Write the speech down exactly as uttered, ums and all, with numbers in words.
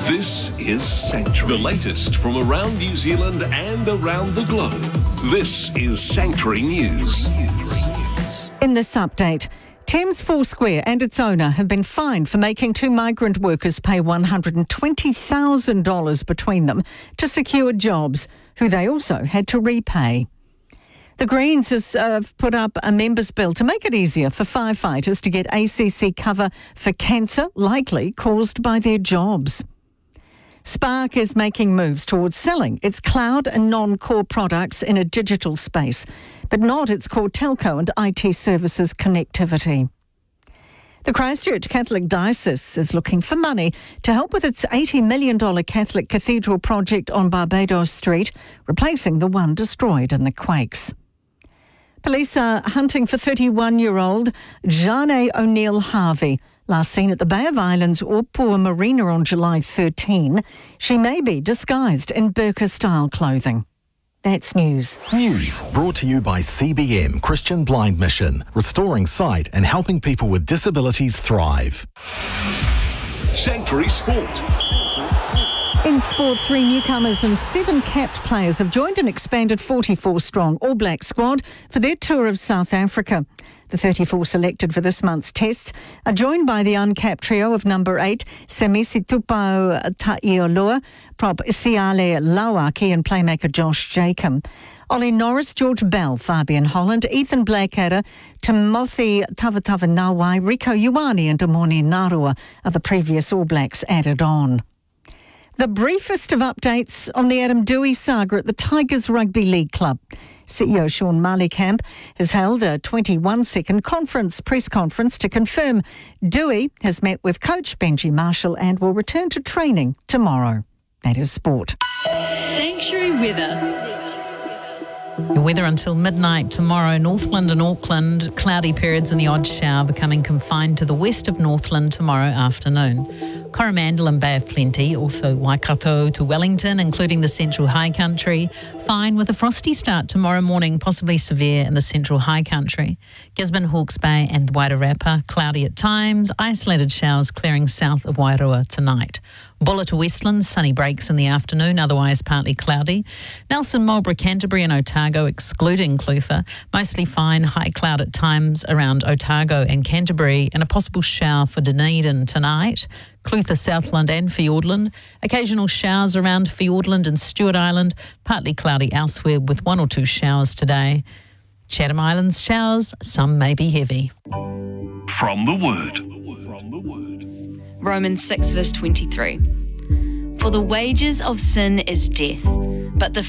This is Sanctuary, the latest from around New Zealand and around the globe. This is Sanctuary News. In this update, Thames Foursquare and its owner have been fined for making two migrant workers pay one hundred twenty thousand dollars between them to secure jobs, who they also had to repay. The Greens has uh, put up a members' bill to make it easier for firefighters to get A C C cover for cancer likely caused by their jobs. Spark is making moves towards selling its cloud and non-core products in a digital space, but not its core telco and I T services connectivity. The Christchurch Catholic Diocese is looking for money to help with its eighty million dollars Catholic Cathedral project on Barbados Street, replacing the one destroyed in the quakes. Police are hunting for thirty-one-year-old Jane O'Neill Harvey. Last seen at the Bay of Islands Opua Marina on July thirteenth, she may be disguised in burqa-style clothing. That's news. News brought to you by C B M Christian Blind Mission, restoring sight and helping people with disabilities thrive. Sanctuary Sport. In sport, three newcomers and seven capped players have joined an expanded forty-four-strong All Black squad for their tour of South Africa. The thirty-four selected for this month's test are joined by the uncapped trio of number eight, Semisi Tupou Ta'iolua, prop Siale Lauaki and playmaker Josh Jacob. Ollie Norris, George Bell, Fabian Holland, Ethan Blackadder, Timothy Tavatavanawai, Rico Ioane and Amoni Narua are the previous All Blacks added on. The briefest of updates on the Adam Doueihi saga at the Tigers Rugby League Club. C E O Sean Maleykamp has held a twenty-one second conference, press conference to confirm Doueihi has met with coach Benji Marshall and will return to training tomorrow. That is sport. Sanctuary weather. Your weather until midnight tomorrow. Northland and Auckland, cloudy periods and the odd shower becoming confined to the west of Northland tomorrow afternoon. Coromandel and Bay of Plenty, also Waikato to Wellington, including the Central High Country. Fine with a frosty start tomorrow morning, possibly severe in the Central High Country. Gisborne, Hawke's Bay and Wairarapa, cloudy at times. Isolated showers clearing south of Wairua tonight. Bulla to Westlands, sunny breaks in the afternoon, otherwise partly cloudy. Nelson, Marlborough, Canterbury and Otago, excluding Clutha, mostly fine, high cloud at times around Otago and Canterbury, and a possible shower for Dunedin tonight. Clutha, Southland and Fiordland. Occasional showers around Fiordland and Stewart Island, partly cloudy elsewhere with one or two showers today. Chatham Islands showers, some may be heavy. From the Word. From the Word. Romans six verse twenty-three. For the wages of sin is death, but the